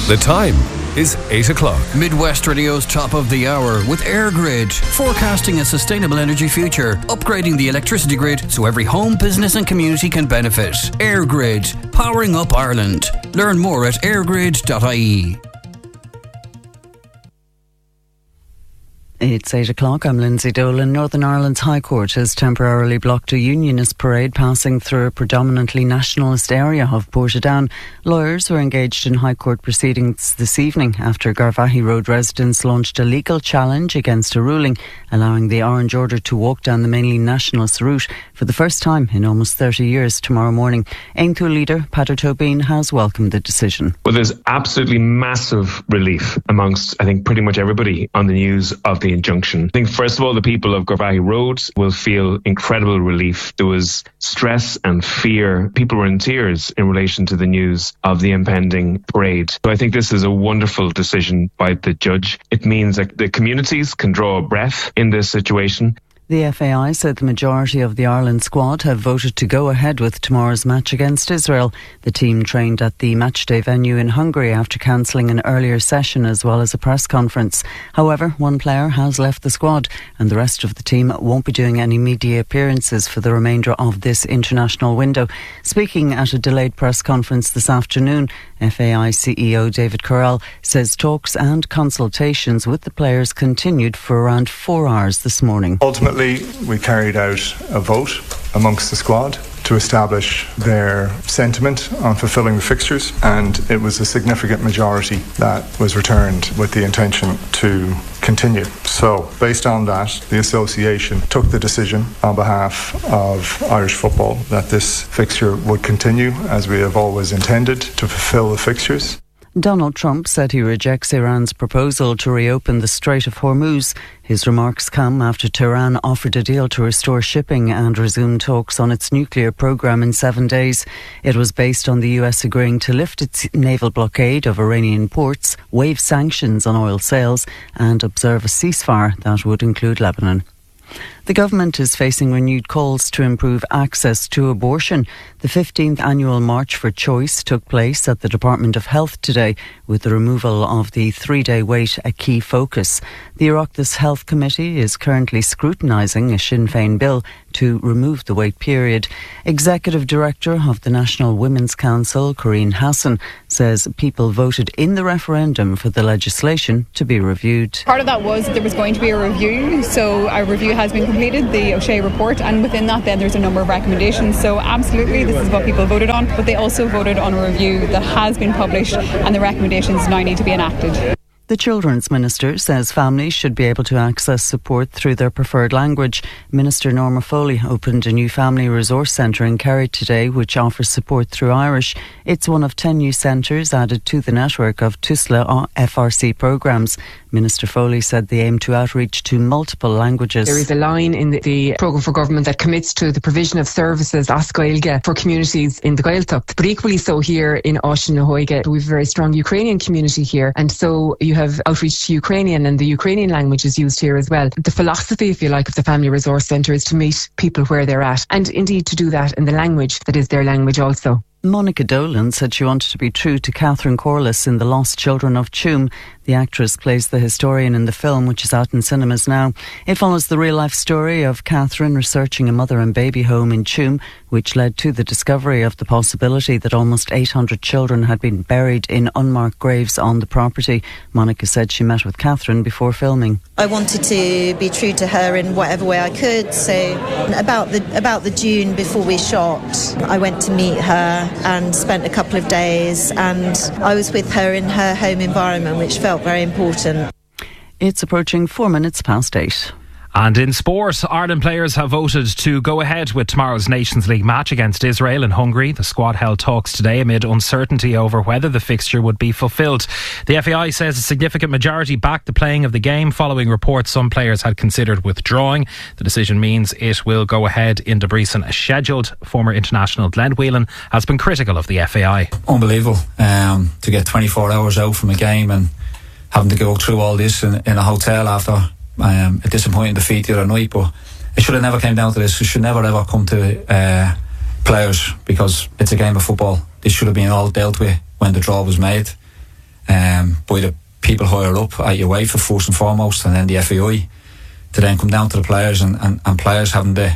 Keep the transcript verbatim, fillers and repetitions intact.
The time is eight o'clock. Midwest Radio's top of the hour with EirGrid, forecasting a sustainable energy future, upgrading the electricity grid so every home, business and community can benefit. EirGrid, powering up Ireland. Learn more at airgrid dot I E. It's eight o'clock. I'm Lindsay Dolan. Northern Ireland's High Court has temporarily blocked a unionist parade passing through a predominantly nationalist area of Portadown. Lawyers were engaged in High Court proceedings this evening after Garvaghey Road residents launched a legal challenge against a ruling allowing the Orange Order to walk down the mainly nationalist route for the first time in almost thirty years tomorrow morning. Aontú leader Peadar Tóibín has welcomed the decision. Well, there's absolutely massive relief amongst, I think, pretty much everybody on the news of the injunction. I think, first of all, the people of Garvaghey Road will feel incredible relief. There was stress and fear. People were in tears in relation to the news of the impending parade. So I think this is a wonderful decision by the judge. It means that the communities can draw a breath in this situation. The F A I said the majority of the Ireland squad have voted to go ahead with tomorrow's match against Israel. The team trained at the matchday venue in Hungary after cancelling an earlier session as well as a press conference. However, one player has left the squad and the rest of the team won't be doing any media appearances for the remainder of this international window. Speaking at a delayed press conference this afternoon, F A I C E O David Correll says talks and consultations with the players continued for around four hours this morning. Ultimately, we carried out a vote amongst the squad to establish their sentiment on fulfilling the fixtures, and it was a significant majority that was returned with the intention to continue. So, based on that, the association took the decision on behalf of Irish football that this fixture would continue as we have always intended, to fulfil the fixtures. Donald Trump said he rejects Iran's proposal to reopen the Strait of Hormuz. His remarks come after Tehran offered a deal to restore shipping and resume talks on its nuclear program in seven days. It was based on the U S agreeing to lift its naval blockade of Iranian ports, waive sanctions on oil sales and observe a ceasefire that would include Lebanon. The government is facing renewed calls to improve access to abortion. The fifteenth annual March for Choice took place at the Department of Health today, with the removal of the three-day wait a key focus. The Oireachtas Health Committee is currently scrutinising a Sinn Féin bill to remove the wait period. Executive Director of the National Women's Council, Corinne Hassan, says people voted in the referendum for the legislation to be reviewed. Part of that was that there was going to be a review, so a review has been completed, the O'Shea report, and within that then there's a number of recommendations. So absolutely this is what people voted on, but they also voted on a review that has been published and the recommendations now need to be enacted. The Children's Minister says families should be able to access support through their preferred language. Minister Norma Foley opened a new family resource centre in Kerry today which offers support through Irish. It's one of ten new centres added to the network of TUSLA F R C programmes. Minister Foley said they aim to outreach to multiple languages. There is a line in the, the programme for government that commits to the provision of services as Gaeilge for communities in the Gaeltacht. But equally so here in Oisín na Hóige, we have a very strong Ukrainian community here, and so you have outreach to Ukrainian, and the Ukrainian language is used here as well. The philosophy, if you like, of the Family Resource Centre is to meet people where they're at, and indeed to do that in the language that is their language also. Monica Dolan said she wanted to be true to Catherine Corliss in The Lost Children of Tuam. The actress plays the historian in the film, which is out in cinemas now. It follows the real-life story of Catherine researching a mother and baby home in Tuam, which led to the discovery of the possibility that almost eight hundred children had been buried in unmarked graves on the property. Monica said she met with Catherine before filming. I wanted to be true to her in whatever way I could. So about the about the June before we shot, I went to meet her and spent a couple of days, and I was with her in her home environment, which felt very important. It's approaching four minutes past eight. And in sport, Ireland players have voted to go ahead with tomorrow's Nations League match against Israel and Hungary. The squad held talks today amid uncertainty over whether the fixture would be fulfilled. The F A I says a significant majority backed the playing of the game following reports some players had considered withdrawing. The decision means it will go ahead in Debrecen as scheduled. Former international Glenn Whelan has been critical of the F A I. Unbelievable um, to get twenty-four hours out from a game and having to go through all this in, in a hotel after Um, a disappointing defeat the other night, but it should have never came down to this. It should never ever come to uh, players, because it's a game of football. This should have been all dealt with when the draw was made. um, by the people higher up at UEFA first and foremost, and then the F A I, to then come down to the players, and, and, and players having the